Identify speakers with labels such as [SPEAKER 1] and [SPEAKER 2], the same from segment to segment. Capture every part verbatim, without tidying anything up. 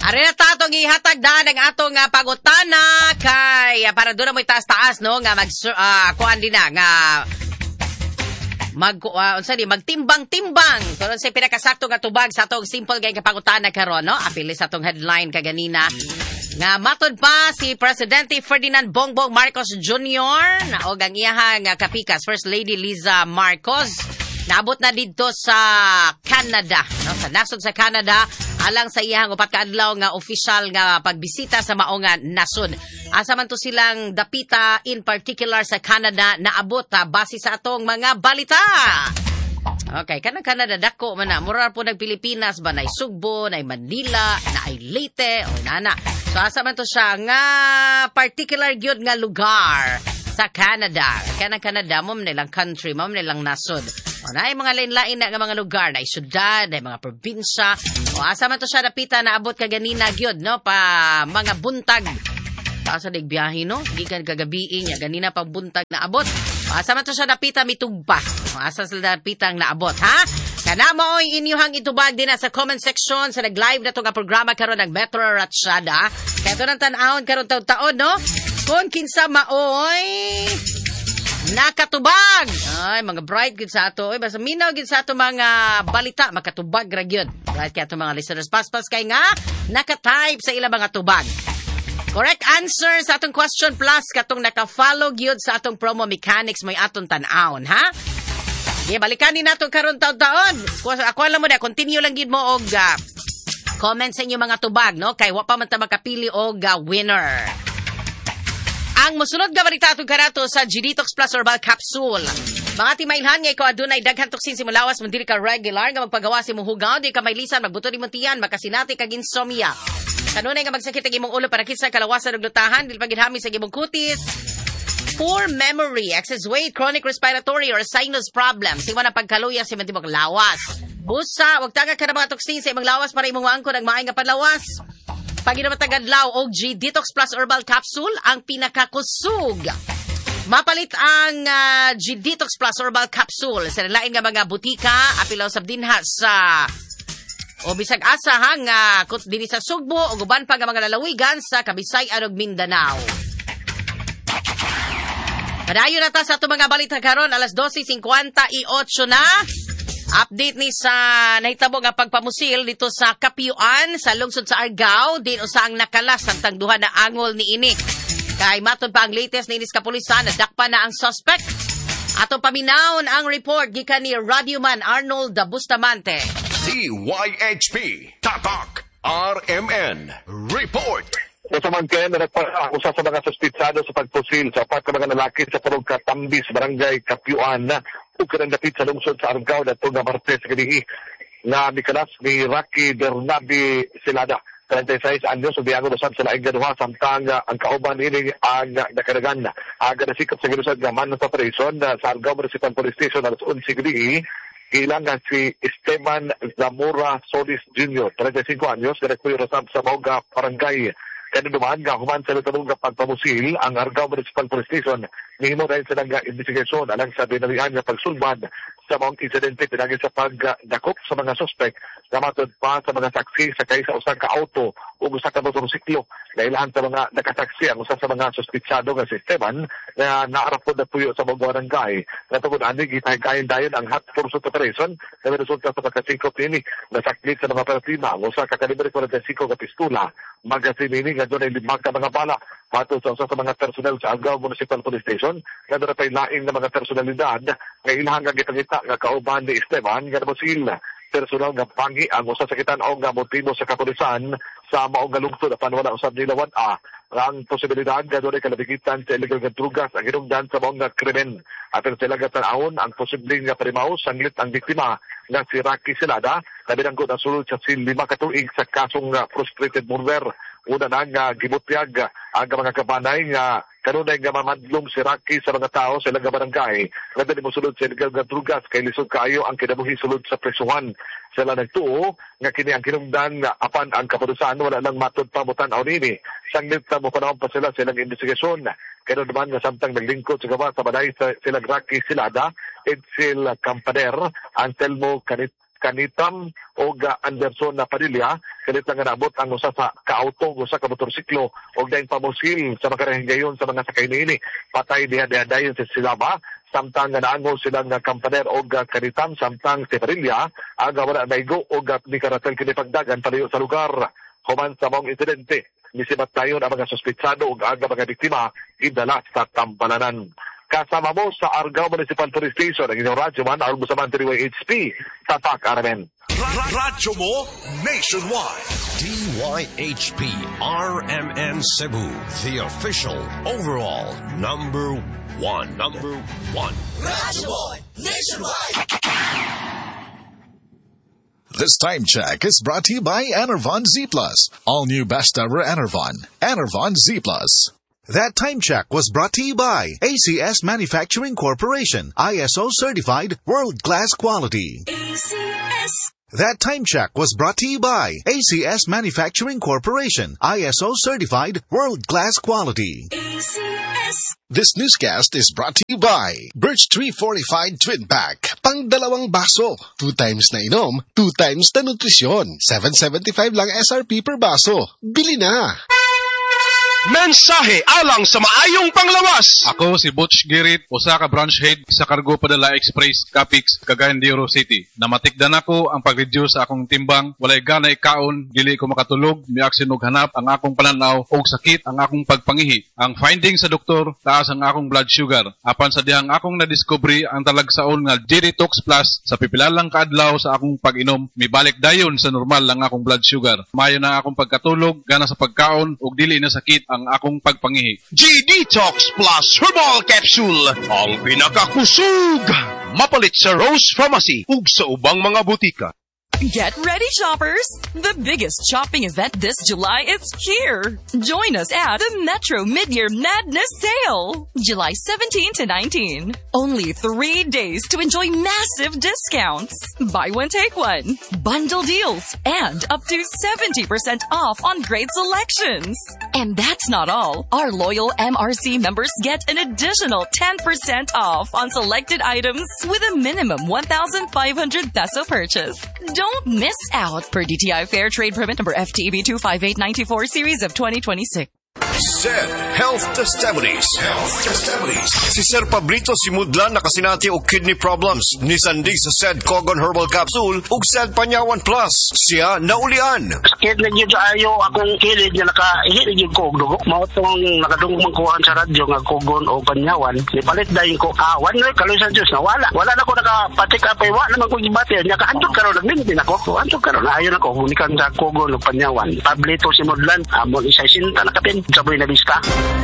[SPEAKER 1] Ari na tatong ihatag na ng atong uh, pangutana kay uh, para doon na mo itaas-taas no nga mag uh, kuan din na nga mag uh, unsa ni magtimbang-timbang turon sa pinakasakto nga tubag sa atong simple kay kapangutana karon no apili sa atong headline kaganina nga matod pa si Presidente Ferdinand Bongbong Marcos Junior na og ang iyahang uh, kapikas First Lady Liza Marcos naabot na dito sa Canada no sa nasod sa Canada alang sa iyang upat ka adlaw nga official nga pagbisita sa mao nga nasod. Asa man to silang dapita in particular sa Canada naabot ha, base sa atong mga balita. Okay, kanang Canada dako man na mura po nag Pilipinas ba nay Sugbo, nay Manila, nay Leyte o nana. So asa man to siya nga particular gyud nga lugar sa Canada. Kanang Canada mo man nilang country, mo man nilang nasod. O na ay mga lain-lain na nga mga lugar, na ay syudad, na ay mga probinsya. O asa man to siya napita na abot kaganina gyud no pa mga buntag. Asa dig biyahe no, gikan kagabiing ya ganina pang buntag na abot. O asa man to siya napita mitugba. O asa sila napitang naabot ha? Kana mo oy inyuhang itubag din na sa comment section sa nag-live na to nga programa karon ng Metro Ratshada. Kaya to nang tan-awon karon taon-taon no. Kung kinsa maoy nakatubag. Ay, mga bright gid sa ato. Ay, basta minaw gid sa ato mga balita. Makatubag ra gyud. Right kaya ato mga listeners. Paspas kay nga, nakatype sa ilang mga tubag. Correct answer sa atong question plus katong naka-follow gyud sa atong promo mechanics may atong tan-awon, ha? Okay, balikan ni nato karon taon-taon. Ako alam mo na, continue lang gyud mo og uh, comment sa inyo mga tubag, no? Kay wa pa man ta makapili og uh, winner. Ang musunod nga balita atong kanato sa G-Detox Plus Herbal Capsule. Mga timailhan nga ikaw adunay daghan toksin si mulawas man dili ka regular nga magpagawa si muhugaw di ka may lisan magbuto di mo tiyan makasinati kag insomnia. Kanunay nga magsakit ang imong ulo para kinsa kalawasan ug lutahan dili pagidhami sa imong kutis. Poor memory, excess weight, chronic respiratory or sinus problems. Sing na pagkaluya sa imong tibok lawas. Busa, wag taga ka na mga toksin sa imong lawas para imong angkon ang maay nga panlawas. Paginamatag-adlaw og G-Detox Plus Herbal Capsule ang pinakakusog. Mapalit ang uh, G-Detox Plus Herbal Capsule sa lain nga mga butika apilaw sab dinha sa o bisag asa ha nga kut dinhi sa Sugbo ug uban pa nga mga lalawigan sa Kabisayan ug Mindanao. Padayon na ta sa ato mga balita karon alas twelve fifty-eight na. Update ni sa nahitabo nga pagpamusil dito sa Kapiuan sa lungsod sa Argao din usang nakalas ang tangduhan na angol ni Inik. Kay matod pa ang latest ni Inis Kapulisan na dakpa na ang suspect. Ato paminawon ang report gikan ni Radioman Arnold Bustamante.
[SPEAKER 2] D Y H P Tatak R M N Report.
[SPEAKER 3] Kasaman kayo na nagparang usa sa mga suspitsado sa pagpusil sa apat ka mga lalaki sa Purog Katambis, Barangay Kapiuan na ug kanang dapit sa lungsod sa Argao na ito nga Martes kanihi na mikalas ni Rocky Bernabe Silada. thirty-six anyos o biyago usab sa laing gaduha samtang uh, ang kauban ini ang uh, nakaragan na. Aga na sikap sa gilusad nga man sa operation uh, sa Argao Municipal Police Station alas eleven kanihi ilang si Esteban Zamora Solis Junior thirty-five anyos na nagpuyo usab sa Mauga Barangay. Kaya dumaan nga human sa lutanong nga pagpamusil ang Argao Municipal Police Station nihimo dahil sa nga investigasyon alang sa dinalian nga pagsulbad sa maong insidente pinagin sa pagdakop sa mga suspect na matod pa sa mga saksi sa kaysa usa ka auto o usa ka motorsiklo na ilahan sa mga nakasaksi ang usa sa mga suspitsado nga si Esteban na naarapod na puyo sa mga barangay na tungod ani gitahikayin dayon ang hot pursuit operation na resulta sa pagkasikop nini nasaklit sa mga operativa ang usa ka kalibre forty-five ka pistola magazine nini nga doon ay lima ka mga bala matod sa usa sa mga personel sa Argao Municipal Police Station nga doon ay laing na mga personalidad nga ilahang nga gitangita nga kauban ni Esteban nga namusil personal nga pangi ang usa sa kitan-aw nga motibo sa kapulisan sa maong galungtod apan wala usab nila wad-a ang posibilidad nga doon ay kalabigitan sa illegal nga drugas ang hinungdan sa maong nga krimen at ang sila nga tan-awon ang posibleng nga parimaw sanglit ang biktima nga si Rocky Silada na binanggo na sulod sa lima ka tuig sa kasong uh, frustrated murder. Una na nga gibutyag ang mga kabanay nga kanunay nga mamadlong si Rocky sa mga tao sa ilang barangay. Nga din mo sulod sa illegal nga drugas kay lisod kaayo ang kinabuhi sulod sa presuhan. Sila nagtuo nga kini ang kinungdan nga apan ang kapulisan wala nang matod pa mutan-aw nini. Sanglit na mo panahon pa sila sa ilang investigasyon. Kaya naman nga samtang naglingkod sa gawa sa balay sa silang Rocky Silada, Edsel Campaner, Anselmo Canit Kanitam o Anderson na Padilla Kalit lang nga naabot ang usa sa ka-auto, usa ka motorsiklo o daing pamusil sa makarahigayon sa mga sakay niini. Patay diha-diha dayon sa silaba samtang nga naangol silang nga kampaner o nga karitam samtang si Parilya ang wala naigo o nga ni karatel kini pagdagan palayo sa lugar. Human sa mong insidente, misibat tayo ang mga suspitsado o aga mga biktima idala sa Tambalanan. Kasama mo sa Argao Municipal Police Station ang inyong radyo man, Arlo Busaman D Y H P, Tatak R M N.
[SPEAKER 2] Radyo mo nationwide.
[SPEAKER 4] D Y H P R M N Cebu, the official overall number one. Number one.
[SPEAKER 5] Radyo mo nationwide.
[SPEAKER 6] This time check is brought to you by Enervon Z Plus. All new best ever Enervon. Enervon Z Plus. That time check was brought to you by A C S Manufacturing Corporation, I S O certified world-class quality.
[SPEAKER 5] A C S.
[SPEAKER 6] That time check was brought to you by A C S Manufacturing Corporation, I S O certified world-class quality.
[SPEAKER 5] A C S.
[SPEAKER 6] This newscast is brought to you by Birch Tree Fortified Twin Pack. Pang dalawang baso. Two times na inom, two times na nutrisyon. seven seventy-five lang S R P per baso. Bili na!
[SPEAKER 7] Mensahe alang sa maayong panglawas. Ako si Butch Girit, usa ka branch head sa Cargo Padala Express, Capix, Cagayan de Oro City. Namatikdan ako ang pag-reduce sa akong timbang, walay ganay kaon, dili ko makatulog, miaksin og hanap ang akong pananaw og sakit ang akong pagpangihi. Ang finding sa doktor, taas ang akong blood sugar. Apan sa dihang akong nadiscovery ang talagsaon nga G-Detox Plus sa pipilalang kaadlaw sa akong pag-inom, mibalik dayon sa normal lang akong blood sugar. Mayo na akong pagkatulog, gana sa pagkaon og dili na sakit ang akong pagpangihi.
[SPEAKER 8] G-Detox Plus Herbal Capsule, ang pinakakusog. Mapalit sa Rose Pharmacy ug sa ubang mga butika.
[SPEAKER 9] Get ready, shoppers! The biggest shopping event this July is here. Join us at the Metro Mid-Year Madness Sale, July seventeenth to nineteenth. Only three days to enjoy massive discounts. Buy one, take one. Bundle deals and up to seventy percent off on great selections. And that's not all. Our loyal M R C members get an additional ten percent off on selected items with a minimum one thousand five hundred peso purchase. Don't miss out per D T I Fair Trade Permit number F T E B two five eight nine four series of twenty twenty-six.
[SPEAKER 2] Z Health Testimonies. Health Testimonies. Si Sir Pablito Simudlan nakasinati og kidney problems. Ni Sandig sa Sed Cogon Herbal Capsule ug Sed Panyawan Plus. Siya naulian.
[SPEAKER 10] Sakit na yun ayo akong kilid nga nakaihit yun ko og dugo. Mao tong nakadungmang kuhaan sa radyo nga Cogon o Panyawan. Nipalit dayon ko awan nga kaloy sa Dios na wala. Wala na ko nakapatik apay wa naman ko gibati. Nya kaandog karon nagminti nako. Andog karon ayo nako unikan sa Cogon o Panyawan. Pablito Simudlan amon isa sinta nakapin sa buhay na lista.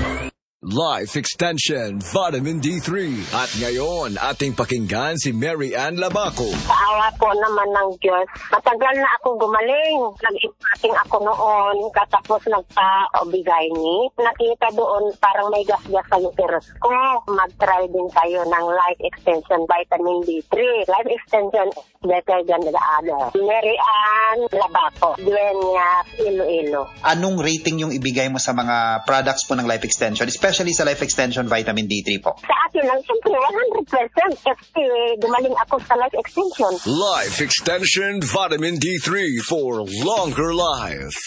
[SPEAKER 11] Life Extension Vitamin D three. At ngayon, ating pakinggan si Mary Ann Labaco.
[SPEAKER 12] Sa po naman ng Diyos, matagal na akong gumaling. Nag-ipating ako noon, katapos nagpa-obigay ni. Nakita doon parang may gas-gas sa uterus ko. Mag-try din tayo ng Life Extension Vitamin D three. Life Extension is better than the other. Mary Ann Labaco, Dueñas, Iloilo.
[SPEAKER 13] Anong rating yung ibigay mo sa mga products po ng Life Extension? Especially sa Life Extension Vitamin D three po.
[SPEAKER 12] Sa akin lang, siyempre, one hundred percent kasi gumaling ako sa Life Extension.
[SPEAKER 11] Life Extension Vitamin D three for longer life.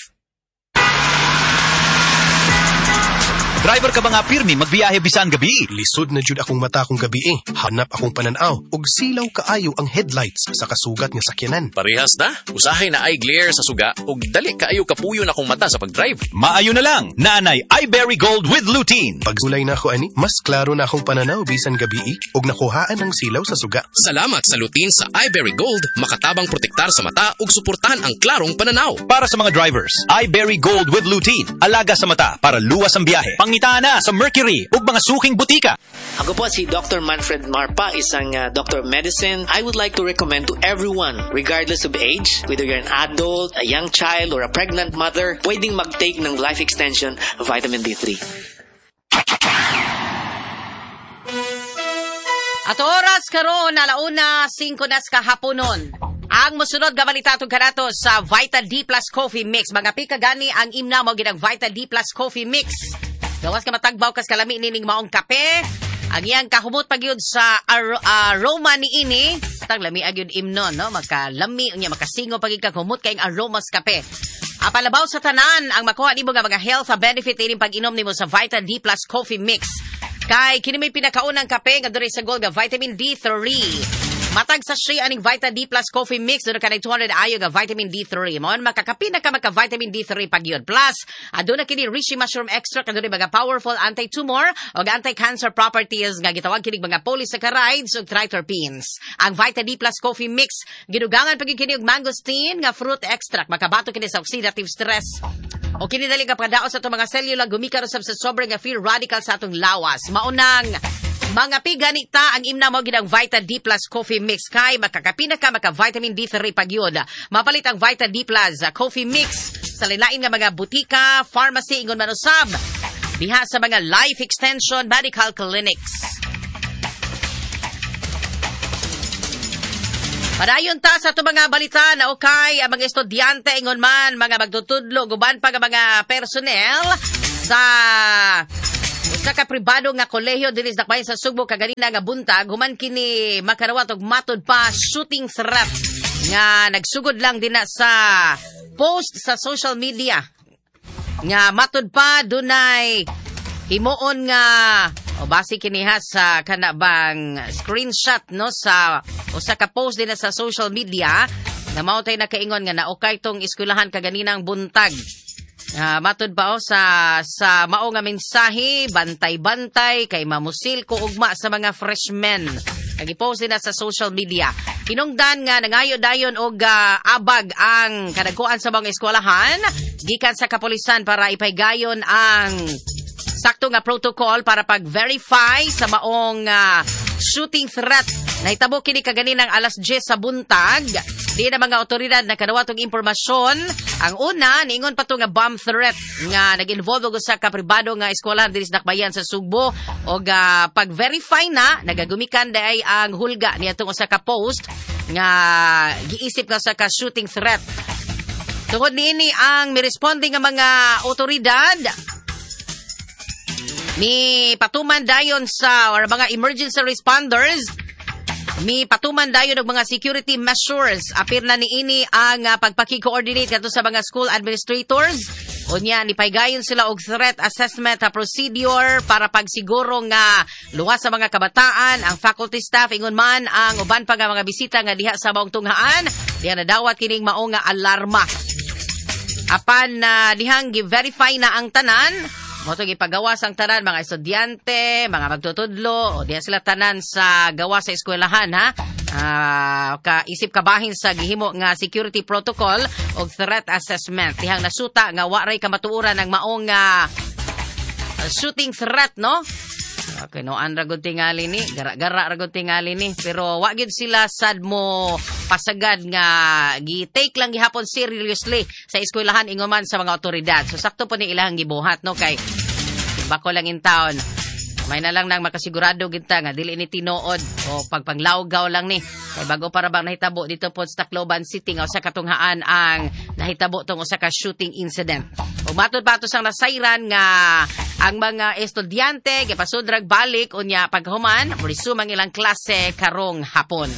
[SPEAKER 14] Driver ka ba nga pirmi magbiyahe bisan gabi?
[SPEAKER 15] Lisod na jud akong mata akong gabi eh. Hanap akong pananaw ug silaw kaayo ang headlights sa kasugat nga sakyanan.
[SPEAKER 16] Parehas na. Usahay na eye glare sa suga ug dali kaayo kapuyo na akong mata sa pagdrive.
[SPEAKER 14] Maayo na lang. Naanay iBerry Gold with lutein.
[SPEAKER 15] Pagsulay na ako ani, mas klaro na akong pananaw bisan gabi eh ug nakuhaan ang silaw sa suga.
[SPEAKER 16] Salamat sa lutein sa iBerry Gold. Makatabang protektar sa mata ug suportahan ang klarong pananaw.
[SPEAKER 14] Para sa mga drivers, iBerry Gold with lutein. Alaga sa mata para luwas ang biyahe. Pangita na sa Mercury ug mga suking butika.
[SPEAKER 17] Ako po si Doctor Manfred Marpa, isang uh, doctor of medicine. I would like to recommend to everyone, regardless of age, whether you're an adult, a young child, or a pregnant mother, pwedeng mag-take ng Life Extension Vitamin D three.
[SPEAKER 1] At oras karon alauna singko nas kahaponon. Ang musunod nga balita tug kanato sa Vital D Plus Coffee Mix. Mga pika gani ang imna mo ginang Vital D Plus Coffee Mix. Gawas ka matagbaw kas kalami nining maong kape. Ang iyang kahumot pagyud sa ar- aroma ni ini. Tag lami agyud imnon no, magkalami unya makasingo pagig kahumot kay aromas kape. Apalabaw sa tanan ang makuha nimo nga mga health benefit ining pag-inom nimo sa Vita D Plus Coffee Mix. Kay kini may pinakaunang kape nga diri sa gold nga vitamin D three. Matag sa siya aning Vita D Plus Coffee Mix doon ka na two hundred ayo nga vitamin D three. Mao makakapi na ka maka vitamin D three pag yun. Plus, aduna kini Reishi Mushroom Extract nga mga powerful anti-tumor o anti-cancer properties nga gitawag kini mga polysaccharides ug triterpenes. Ang Vita D Plus Coffee Mix gidugangan pag kini og mangosteen nga fruit extract makabato kini sa oxidative stress. O kini dali ka pagdaot sa itong mga selula gumika sa sobrang nga free radical sa atong lawas. Maunang mga piganita ang imna mo ginang Vita D Plus Coffee Mix kay makakapina ka maka vitamin D three pag yun. Mapalit ang Vita D Plus Coffee Mix sa lilain nga mga butika, pharmacy, ingon manusab diha sa mga life extension medical clinics. Padayon ta sa ito mga balita na okay ang mga estudyante ingon man mga magtutudlo guban pa nga mga personnel sa sa kapribado nga kolehiyo dinhi sa Dakbayan sa Sugbo kaganina nga buntag human kini makarawat og matod pa shooting threat nga nagsugod lang din sa post sa social media nga matod pa dunay himuon nga o basi kiniha sa kana bang screenshot no sa usa ka post din sa social media na mao tay nakaingon nga naokay tong eskwelahan kaganinang buntag. Uh, matod pa o sa sa mao nga mensahe bantay-bantay kay mamusil ko ugma sa mga freshmen. Nagi-post din na sa social media. Hinungdan nga nangayo dayon og uh, abag ang kadagkuan sa mga eskwelahan gikan sa kapulisan para ipaygayon ang sakto nga protocol para pag-verify sa maong uh, shooting threat. Nahitabo kini kaganinang alas diyes sa buntag. Di na mga otoridad na kanawatong impormasyon. Ang una, niingon pa to nga bomb threat nga nag-involve og sa kapribado nga eskwelahan diri sa Dakbayan sa Sugbo. O uh, pag-verify na, nagagumikan day ang hulga niyatong usa ka post nga giisip nga sa ka shooting threat. Tungod niini ang miresponding nga mga otoridad mi patuman dayon sa or mga emergency responders mi patuman dayon og mga security measures apir na niini ang uh, pagpaki-coordinate kadto sa mga school administrators unya ni paygayon sila og threat assessment uh, procedure para pagsiguro nga luwas sa mga kabataan ang faculty staff ingon man ang uban pa nga mga bisita nga diha sa maong tunghaan diha nadawat kining mao nga alarma apan uh, dihang gi-verify na ang tanan. Moto gipagawas ang tanan mga estudyante, mga magtutudlo o diha sila tanan sa gawa sa eskwelahan ha. Uh, kaisip kabahin sa gihimo nga security protocol o threat assessment. Dihang nasuta nga waray kamatuoran ng maong uh, shooting threat no. Okay, no an ragod tingali ni, gara-gara ragod tingali ni, pero wa gyud sila sad mo pasagad nga gi-take lang gihapon seriously sa eskwelahan ingon man sa mga otoridad. So sakto po ni ilang gibuhat no kay bako lang in town. May na lang nang makasigurado ginta nga dili ni tinuod o pagpanglawgaw lang ni. Kay bago para bang nahitabo dito po sa Tacloban City nga usa ka tunghaan ang nahitabo tong usa ka shooting incident. Ug matod pa sang nasayran nga ang mga estudyante gipasudrag balik unya paghuman resume ang ilang klase karong hapon.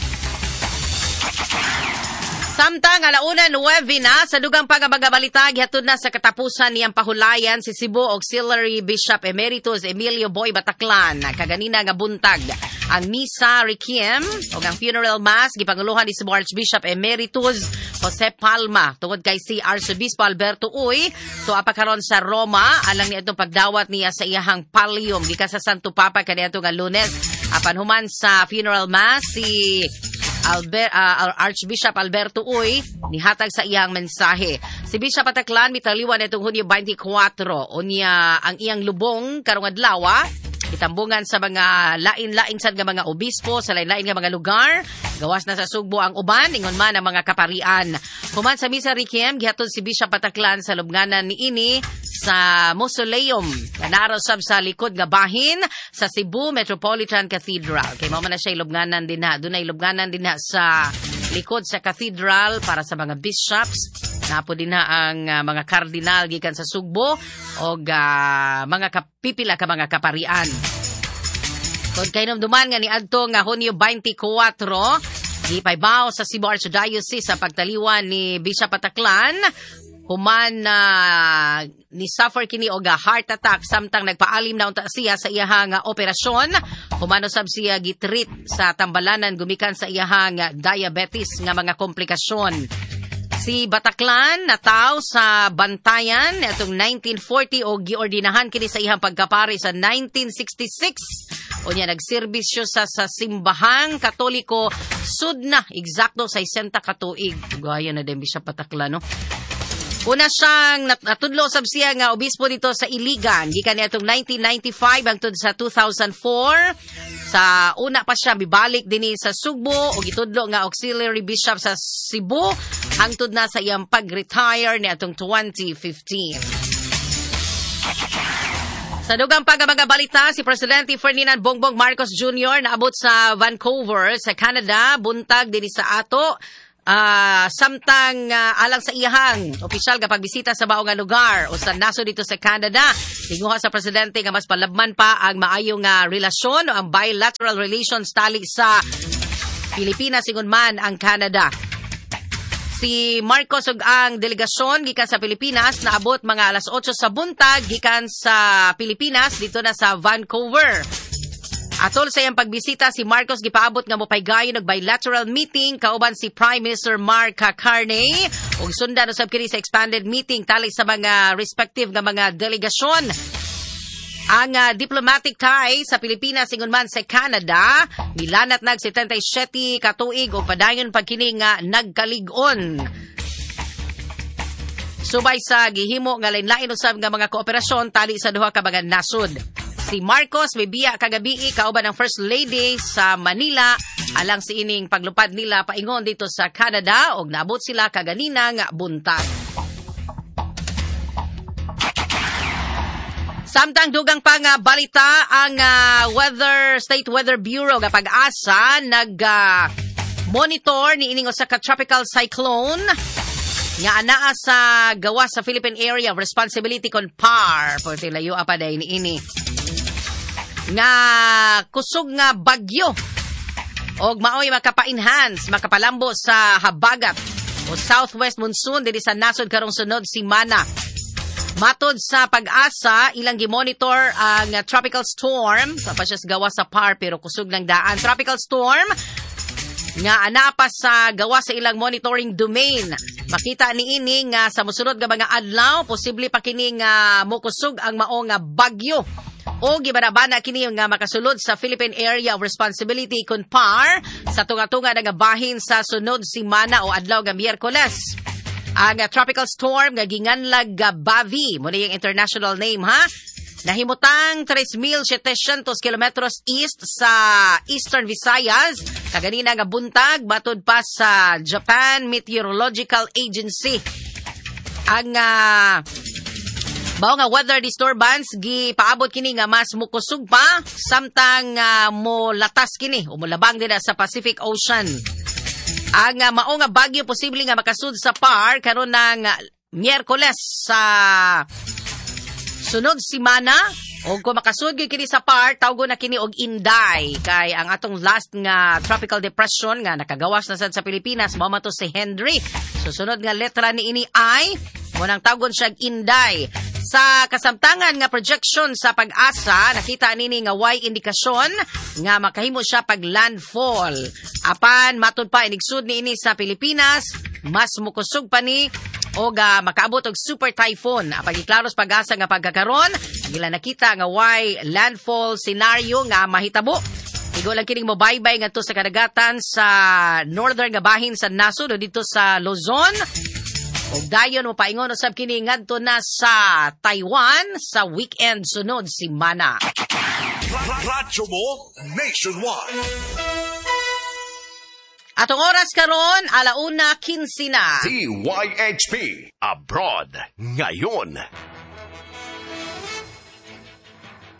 [SPEAKER 1] Samtang alauna nueve na sa dugang pagabagabalita gihatod na sa katapusan niyang pahulayan si Cebu Auxiliary Bishop Emeritus Emilio Boy Bataclan kaganina nga buntag ang misa requiem o ang funeral mass gipanguluhan ni Cebu Archbishop Emeritus Jose Palma tungod kay si Arcebispo Alberto Uy so apakaron sa Roma alang niya itong pagdawat niya sa iyahang pallium gikan sa Santo Papa kaniadto nga Lunes apan human sa funeral mass si Albert, uh, Archbishop Alberto Uy nihatag sa iyang mensahe. Si Bishop Bataclan mitaliwan itong Hunyo twenty-four unya ang iyang lubong karong adlaw itambungan sa mga lain-laing sad nga mga obispo sa lain-lain nga mga lugar. Gawas na sa Sugbo ang uban ingon man ang mga kaparian. Human sa misa requiem gihatod si Bishop Bataclan sa lubnganan niini sa mausoleum kanaro sab sa likod nga bahin sa Cebu Metropolitan Cathedral. Kay mao man na siya lubnganan din na dunay lubnganan din na sa likod sa cathedral para sa mga bishops. Napo din na ang uh, mga kardinal gikan sa Sugbo o uh, mga kapipila ka mga kaparian. Kung kainomduman nga ni adto nga Hunyo twenty-four, gipaybaw sa Cebu Archdiocese sa pagtaliwan ni Bishop Bataclan human na uh, ni suffer kini og heart attack samtang nagpaalim na unta siya sa iyahang uh, operasyon. Human usab siya gitreat sa Tambalanan gumikan sa iyahang uh, diabetes nga mga komplikasyon. Si Bataklan nataw sa Bantayan atong nineteen forty o giordinahan kini sa iyang pagkapari sa nineteen sixty-six. Unya nagserbisyo sa sa simbahang Katoliko sudna eksakto sa sesenta ka tuig. Gaya na din siya Bataklan, no. Una siyang nat- natudlo sab siya nga obispo dito sa Iligan gikan niadtong nineteen ninety-five hangtod sa two thousand four. Sa una pa siya bibalik dinhi sa Sugbo ug gitudlo nga auxiliary bishop sa Cebu hangtod na sa iyang pag-retire niadtong twenty fifteen. Sa dugang pag mga balita, si Presidente Ferdinand Bongbong Marcos Junior naabot sa Vancouver sa Canada buntag dinhi sa ato. Uh, samtang uh, alang sa iyahang opisyal nga pagbisita sa baong nga lugar o sa naso dito sa Canada, tinguha sa presidente nga mas palabman pa ang maayong nga uh, relasyon o ang bilateral relations tali sa Pilipinas ingon man ang Canada. Si Marcos ug ang delegasyon gikan sa Pilipinas naabot mga alas otso sa buntag gikan sa Pilipinas dito na sa Vancouver. Atol sa iyang pagbisita, si Marcos gipaabot nga mopaygayon og bilateral meeting kauban si Prime Minister Mark Carney ug sundan usab kini sa expanded meeting tali sa mga respective nga mga delegasyon. Ang uh, diplomatic tie sa Pilipinas ingon man sa Canada milanat nag seventy-seven ka tuig ug padayon pag kini nga nagkalig-on. Subay sa gihimo nga lain-lain usab nga mga kooperasyon tali sa duha ka mga nasod. Si Marcos may biya kagabi kauban ng First Lady sa Manila alang sa ining paglupad nila paingon dito sa Canada ug naabot sila kaganina nga buntag. Samtang dugang pa nga balita ang uh, Weather State Weather Bureau nga pag-asa nag uh, monitor ni ining usa ka tropical cyclone nga anaa sa gawas sa Philippine Area of Responsibility kon P A R porti layo pa day ni ini nga kusog nga bagyo og maoy makapa-enhance makapalambo sa habagat o southwest monsoon diri sa nasod karong sunod semana. Matod sa pag-asa ilang gi-monitor ang uh, tropical storm sa pa siya gawa sa P A R pero kusog lang daan tropical storm nga ana pa sa gawa sa ilang monitoring domain. Makita ni ini nga sa mosunod nga mga adlaw posible pa kini nga mokusog ang mao nga bagyo o gibarabana kini nga makasulod sa Philippine Area of Responsibility kon P A R sa tunga-tunga nga bahin sa sunod semana o adlaw nga Miyerkules. Ang uh, tropical storm nga ginganlag uh, Bavi mo na yung international name ha. Nahimutang three thousand seven hundred kilometers east sa Eastern Visayas. Kaganina nga buntag batud pa sa Japan Meteorological Agency. Ang uh, bao nga weather disturbance gipaabot kini nga mas mukusog pa samtang uh, mo latas kini o molabang din sa Pacific Ocean. Ang uh, mao nga bagyo posible nga makasud sa P A R karon ng uh, Miyerkules sa sunod semana o kung makasud gyud kini sa P A R tawgo na kini og Inday kay ang atong last nga tropical depression nga nakagawas na sad sa Pilipinas mao man to si Henry. Susunod nga letra ni ini ay mo nang tawgon siya Inday. Sa kasamtangan nga projection sa pag-asa, nakita nini nga way indikasyon nga makahimo siya pag landfall. Apan matud pa inigsud ni ini sa Pilipinas, mas mukusog pa ni o uh, makaabot og super typhoon. Apag iklaros pag-asa nga pagkakaron, gila nakita nga way landfall scenario nga mahitabo. Igo lang kining mobaybay nga to sa kadagatan sa northern nga bahin sa nasod o dito sa Luzon. Og dayon mo paingon usab kini ngadto na sa Taiwan sa weekend sunod semana.
[SPEAKER 18] Radyo mo nationwide.
[SPEAKER 1] Atong oras karon alauna quince na.
[SPEAKER 4] D Y H P Abroad ngayon.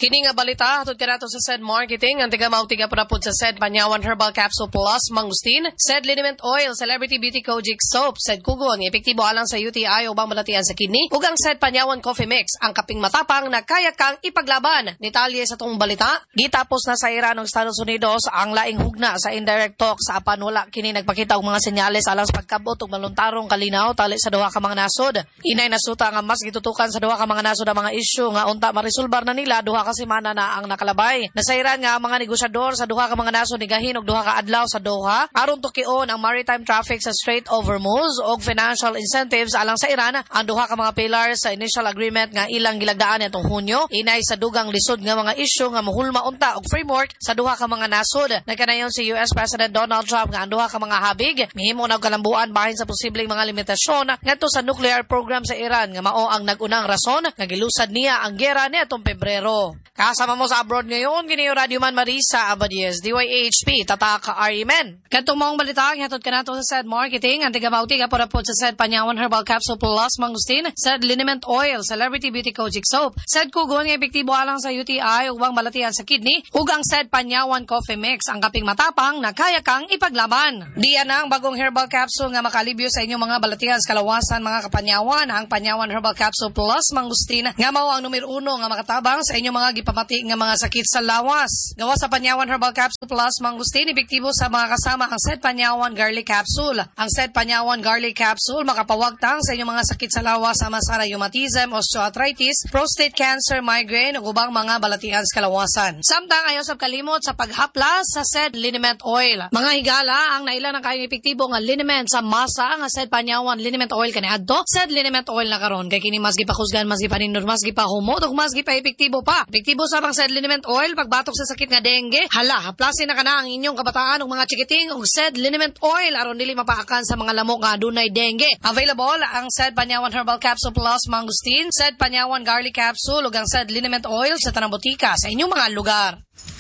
[SPEAKER 19] Kini nga balita hatod kanato sa Said Marketing ang tiga mautiga pa pod sa Said Panyawan Herbal Capsule Plus Mangustin, Said Liniment Oil, Celebrity Beauty Kojic Soap, Said Kugon, epektibo alang sa U T I o bang malatian sa kidney, ug ang Said Panyawan Coffee Mix, ang kaping matapang na kaya kang ipaglaban. Detalye sa tong balita, gitapos na sa Iran ng Estados Unidos ang laing hugna sa indirect talk sa apan wala kini nagpakita og mga senyales alang sa pagkabot og maluntarong kalinaw tali sa duha ka mga nasod. Inay nasuta nga mas gitutukan sa duha ka mga nasod ang mga isyu nga unta marisolbar na nila duha ka semana na ang nakalabay. Nasairan nga ang mga negosyador sa duha ka mga nasod nigahin og duha ka adlaw sa Doha aron tukion ang maritime traffic sa Strait of Hormuz og financial incentives alang sa Iran ang duha ka mga pillars sa initial agreement nga ilang gilagdaan nitong Hunyo. Inay sa dugang lisod nga mga isyu nga mohulma unta og framework sa duha ka mga nasod. Nagkanayon si U S President Donald Trump nga ang duha ka mga habig mihimo na kalambuan bahin sa posibleng mga limitasyon ngadto sa nuclear program sa Iran nga mao ang nagunang rason nga gilusad niya ang gera niadtong Pebrero. Kasama mo sa abroad ngayon, kini Radio Man Marisa Abadies, D Y H P, Tataka R E Men. Kantong mong balita, hatod ka nato sa Said Marketing, ang tiga-mauti ka para po sa Said Panyawan Herbal Capsule Plus Mangustin, Said Liniment Oil, Celebrity Beauty Kojic Soap, Said Kugon, nga epektibo alang sa U T I, ubang malatian sa kidney, ug ang Said Panyawan Coffee Mix, ang kaping matapang na kaya kang ipaglaban. Diyan ang bagong herbal capsule nga makalibyo sa inyong mga balatian sa kalawasan, mga kapanyawan, ang Panyawan Herbal Capsule Plus Mangustin, nga mao ang numero uno nga makatabang sa inyong mga gipamati nga mga sakit sa lawas. Gawa sa Panyawan Herbal Capsule Plus Mangustin, epektibo sa mga kasama ang Said Panyawan Garlic Capsule. Ang Said Panyawan Garlic Capsule makapawagtang sa inyong mga sakit sa lawas sama sa rheumatism, osteoarthritis, prostate cancer, migraine ug ubang mga balatian sa kalawasan. Samtang ayaw sa kalimot sa paghaplas sa Said Liniment Oil. Mga higala ang naila ng kayong epektibo nga liniment sa masa nga Said Panyawan Liniment Oil kaniadto. Said Liniment Oil na karon kay kini mas gipakusgan, mas gipaninor, mas gipahumot ug mas gipa-epektibo pa. Epektibo sa pang Said Liniment Oil pagbatok sa sakit nga dengue. Hala, haplasin na kana ang inyong kabataan ug mga chikiting ug Said Liniment Oil aron dili mapaakan sa mga lamok nga adunay dengue. Available ang Said Panyawan Herbal Capsule Plus Mangustin, Said Panyawan Garlic Capsule ug ang Said Liniment Oil sa tanang botika sa inyong mga lugar.